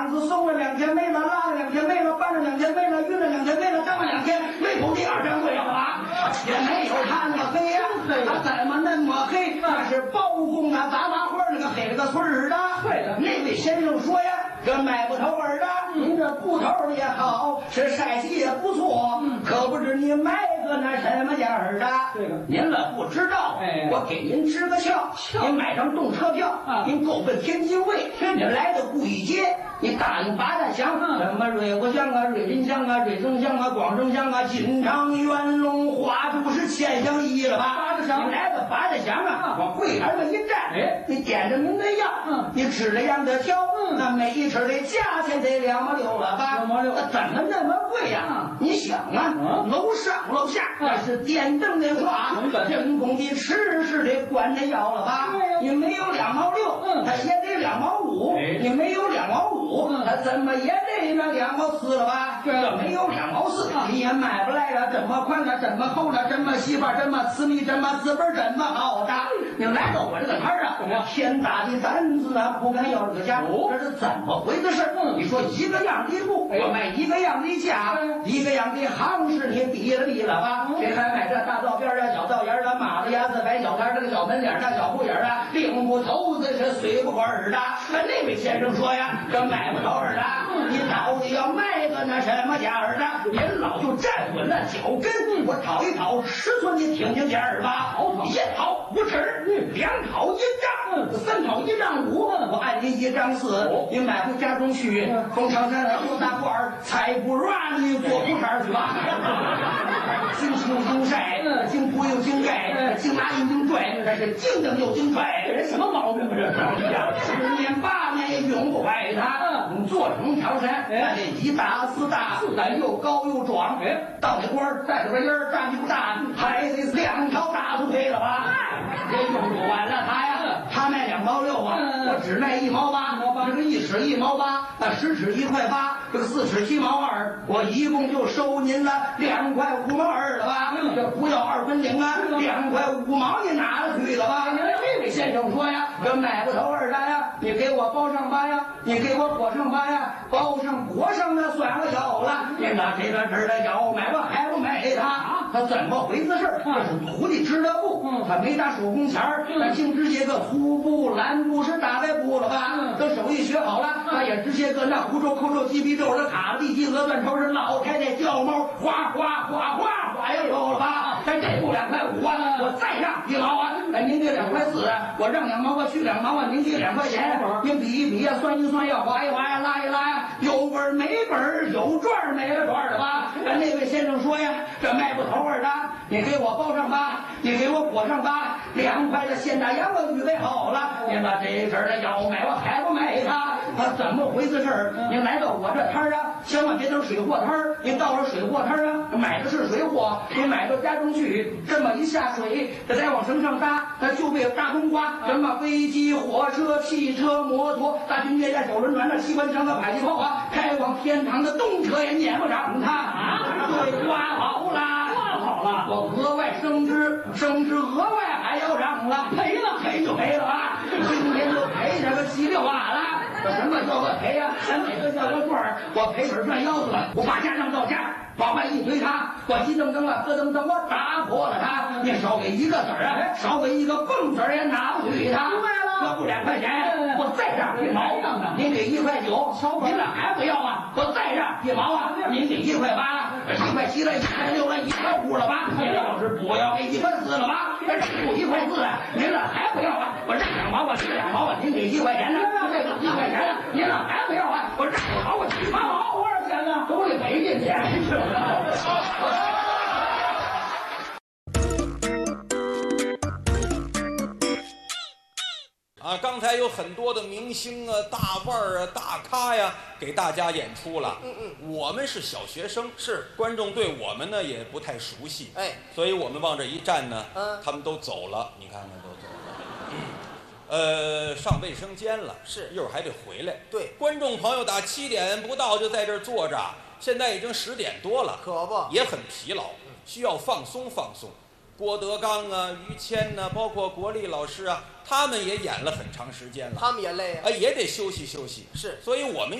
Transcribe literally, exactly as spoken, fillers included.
嗓子松了两天没了，拉了两天没了，搬了两天没了，晕了两天没了，张了两天没头第二天会了吧？也没有他那么黑呀、啊，他怎么那么黑？那是包公啊，杂麻花那个黑了个村儿的。对的，那位先生说呀，这买不头儿的，您这布头也好，是晒气也不错，嗯，可不知你买个那什么价儿的？对的，您了不知道，哎，我给您支个窍，您买张动车票啊，您够奔天津卫，您来到故意街。你打听八大乡，什么瑞国乡啊、瑞林乡啊、瑞增乡啊、广正乡啊、锦昌、元龙、花都是千乡一了吧？八大乡，你来到八大乡啊，往柜台上一站，哎，你点着您的药，嗯，你吃了样的挑，嗯，那每一吃的价钱得两毛六了吧？两毛六，那怎么那么贵呀、啊？你想啊，嗯、楼上楼下那是电灯的话，人工的吃是得管那药了吧？你没有两毛六，嗯，它也得两毛五，你没有两毛五。他怎么也得那两毛四了吧？这没有两毛四，你也买不来了。这么宽了，这么厚了，这么细吧，这么私密，这么资本，这么好的。你来到我这个摊儿啊，天大的胆子啊，不敢要这个价。这是怎么回事？你说一个样的布，我卖一个样的价，一个样的行市，你比了比了吧？谁还买这大道边啊、小道沿的、马路牙子、白小摊这个小门脸的、小布眼啊，领不头子是随不管的。那位先生说呀，这买不着儿的，你到底要卖个那什么价儿的？您老就站稳了脚跟，我讨一讨尺寸，你听听价儿吧。一讨五尺，两讨一丈，三讨一丈五，我按您一丈四，你买回家中去，封长山后大褂儿，菜不软你做裤衩去吧。经青经晒，经铺又经盖，经拿又经拽，这是经蹬又经拽，这什么毛病啊？这十年八年也永不坏它。做成条山，哎，这一大四大，咱又高又壮，哎，到那官儿带着个音儿，站不大，还得两条大腿配了吧？这用不完了他呀，他卖两毛六啊，我只卖一毛八，这个一尺一毛八，那十尺一块八，这个四尺七毛二，我一共就收您了两块五毛二了吧？这不要二分零啊，两块五毛你拿了去了吧？这位先生说呀，这买不头二单呀，你给我包上吧呀，你给我裹上吧呀，包上裹上那算我有了，你拿这个这的要买我还不买他？他怎么回事？这是徒弟织的布，他没打手工钱儿，他净直接个粗布、蓝布是大白布了吧？等手艺学好了，他也直接个那胡诌、扣诌、鸡皮皱的卡地鸡鹅断头是老太太叫猫，哗哗哗哗哗又有了吧？咱这布两块五啊，我再让一毛啊，哎，您给两块四，我让两毛，我去两毛啊，您给两块钱，您比一比呀，算一算呀，划一划呀，拉一拉呀，有本儿没本儿，有赚儿没了赚儿的吧？那位先生说呀，这卖不头儿的，你给我包上吧，你给我裹上吧，两块的现大洋我预备好了，您把这事儿的要买我还不买他？他怎么回事儿？您来到我这摊儿啊，千万别等水货摊儿，您到了水货摊儿啊，买的是水货，您买到家中去，这么一下水，这再往绳上搭，它就被大冬瓜，什么飞机、火车、汽车、摩托、大军舰、手轮船、那机关枪的迫击炮啊，开往天堂的动车也撵不上它啊！对，刮好了，刮好了，我额外升职，升职额外还要涨了，赔了赔就赔了啊！今天就赔这个七六啊了。什么叫个赔呀、啊？咱哪个叫个赚儿？我赔本赚腰子了，我把家当到家，往外一推他，我一蹬蹬啊，咯噔噔，我打破了他。你少给一个子儿啊，少给一个蹦子儿也拿不去他。明白了，这不两块钱，我再让一毛呢。您给一块九，您这还不要啊？我再让一毛啊，您给一块八，一块七了，一块六了，一块五了吧？您要是不要给一块四了吧？这不一块四，您这还不要啊？我让两毛，我给两毛啊，您给一块钱呢？这个一块钱。您这还不要啊？我让我好，我七八毛，多少钱呢？都得赔进去。 啊，刚才有很多的明星啊、大腕儿啊、大咖呀，给大家演出了。嗯嗯，我们是小学生，是观众对我们呢也不太熟悉。哎，所以我们往这一站呢，嗯，他们都走了，你看看都走了。嗯呃，上卫生间了，是一会儿还得回来。对，观众朋友打七点不到就在这儿坐着，现在已经十点多了，可不也很疲劳，需要放松放松。郭德纲啊、于谦呐、啊，包括国立老师啊，他们也演了很长时间了，他们也累啊，也得休息休息。是，所以我们。